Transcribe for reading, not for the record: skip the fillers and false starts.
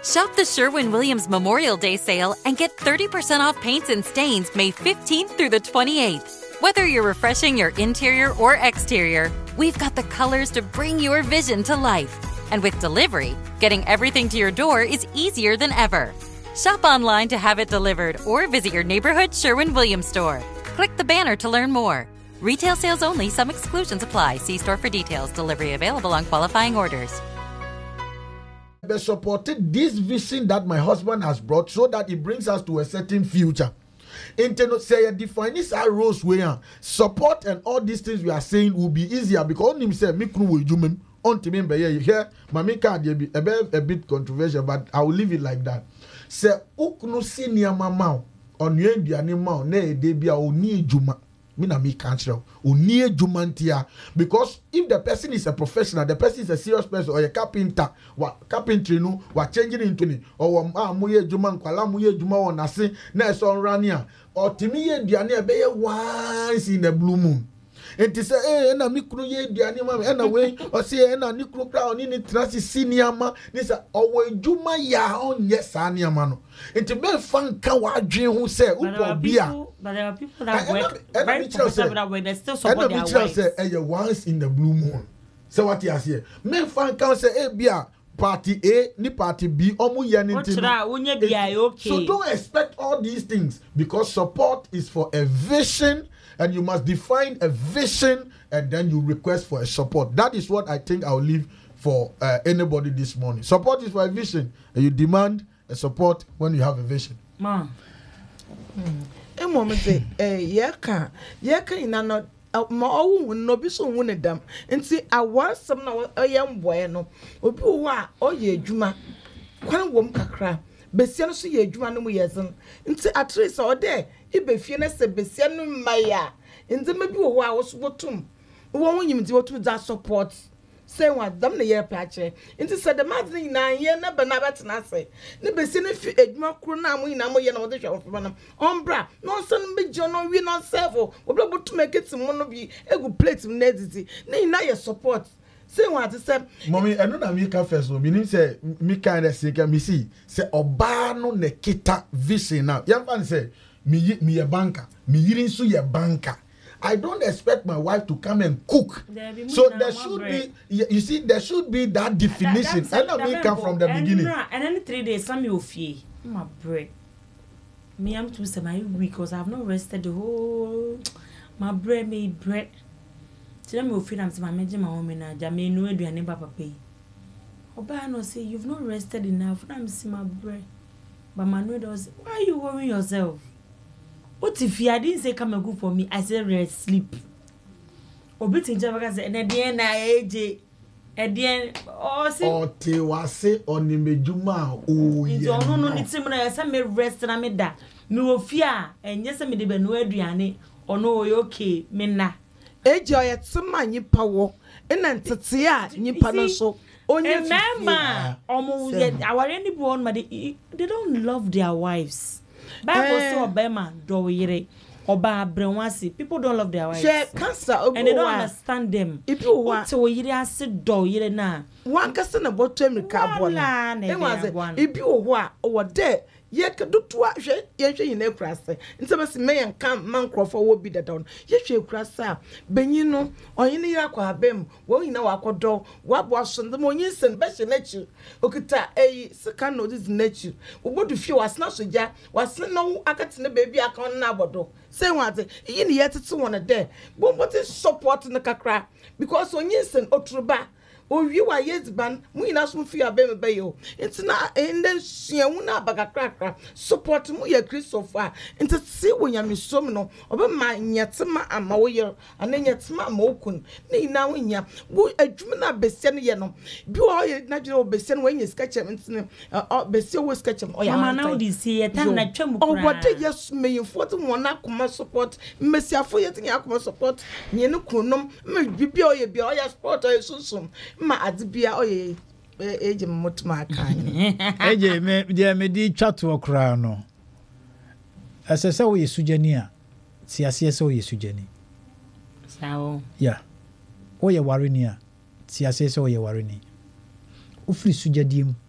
Shop the Sherwin-Williams Memorial Day sale and get 30% off paints and stains May 15th through the 28th. Whether you're refreshing your interior or exterior, we've got the colors to bring your vision to life. And with delivery, getting everything to your door is easier than ever. Shop online to have it delivered or visit your neighborhood Sherwin-Williams store. Click the banner to learn more. Retail sales only. Some exclusions apply. See store for details. Delivery available on qualifying orders. They supported this vision that my husband has brought so that it brings us to a certain future. Internet say define this rose way support and all these things we are saying will be easier because him say me crew with human on to me here mami card a bit controversial but I will leave it like that. Say uknu senior mama on you the animal ne de bia oni juma. Mina me cancel near jumantia because if the person is a professional, the person is a serious person or a carpenter, what carpentry no, what changing into me or muye juman kwala muye juma on nasi na so rania or timiye diane be once in the blue moon. And to say, na mikru ye diane mama, and away or say, na nikru crown in it, trust senior ma, this always juma ya on yes, ania mano. And to be fun kawadri who say, upo beer. But there are people that work very professional that way. They still support their wives. Say, once in the blue moon. So what you are saying? Men fan can say, eh, beer. Party A, ni party B, okay. So don't expect all these things because support is for a vision and you must define a vision and then you request for a support. That is what I think I'll leave for anybody this morning. Support is for a vision and you demand a support when you have a vision. Ma. A moment say, yaka inano. Ma owu no bi so hu ne dam nti awasam na oyam boy no obi wo a oye adwuma kwan wom kakra besia no so ye adwuma no mu yezin nti atrese ode ibefie na se besia no maya nti ma bi wo a wo so botum wo wonyim nti wotum za support say what dam na ye plache nti se the madin na ye na ba na betena se ne besia no fi adwuma kro na mo ina mo ye na wo de hwe ofo na ombra no san be jo no wi no serve obla botum eketi mo no bi egu plate na editi ne na ye support say what say mommy eno na me ka first no meaning say me kind of say me see say oba no ne kita vision now yan fan say me ye banker me yirin so ye banker. I don't expect my wife to come and cook. So there should be, you see, there should be that definition. And I may come from the beginning. And then 3 days, some you fear. My bread. Me, I'm too semi weak because I've not rested the whole. My bread made bread. Tell me, if I'm my major, my woman, I may know it be a neighbor pay. Oba no say you've not rested enough. I'm see my bread. But my noodles, why are you worrying yourself? What if I didn't say come and go for me? I said rest, sleep. Obitin Javaga said, and then AJ, and then oh, te wase onimejuma oh yeah. No, it's similar. Some may rest and I made that. No fear, and yes, I made the no Adriani or no okay, Minna. AJ at some man you power, and then Tatia, you panaso. Remember, almost our any born, but they don't love their wives. Bible say Obama do yire oba brenwasi. People don't love their wives. Cancer, and they don't understand them. If you want to yire ase do yire na. One kasa na bottom carbon. If you want over there. Ye ka dotua hwe ye hwe yin ekurase ntebesi meyan kam man krofo wo bi dadon ye hwe ekurase benyin no onyin ye akwa abem wo yin na wakodo wabo so ndem onyin sen be hye nachi okita sika no dis nachi obodu fie wasna soja wasna no akatene baby akon na abodo say what yin ye tete won de bombote support na kakra because onyin sen otruba owi wa yezban mu ina so fi abem be yo ntina enden suawu na bagakrakra support mu ya Christopher nti si wonyame som no obema nyetema ama wo ye ananyetema ama okun ne ina wonya bu adwum na besia ne ye no bi o ye na dwere o besia no wanya sketchem ntine besia wo sketchem o ya mama na odi si ye tam na twam kura o wode yes meyefo de wona akoma support mesiafo ye tin akoma support nye ne kunom me bibia o ye bia o ya support o ye susum ma adibia oye eje motuma kan eje me di twato okra no asese wo yesujani a siase se wo yesujani sawo ya wo ye wareni a siase se wo ye wareni ufri sujadiem